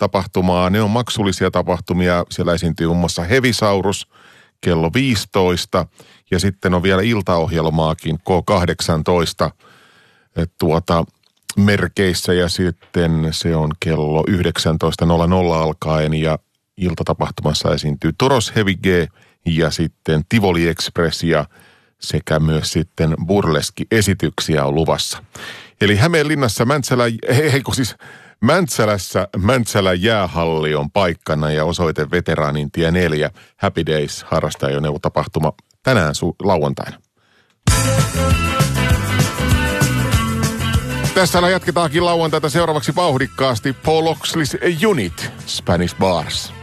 tapahtumaa. Ne on maksullisia tapahtumia. Siellä esiintyy muun muassa Hevisaurus kello 15 ja sitten on vielä iltaohjelmaakin K18 merkeissä ja sitten se on kello 19.00 alkaen ja iltatapahtumassa esiintyy Toros Heavy G ja sitten Tivoli Express ja sekä myös sitten burleski-esityksiä on luvassa. Eli Hämeenlinnassa Mäntsälässä Mäntsälän jäähalli on paikkana ja osoite Veteraanintie 4 Happy Days harrastajajoneuvotapahtuma tänään lauantaina. Tässä jatketaankin lauantaita seuraavaksi vauhdikkaasti Paul Oxley's Unit, Spanish Bars.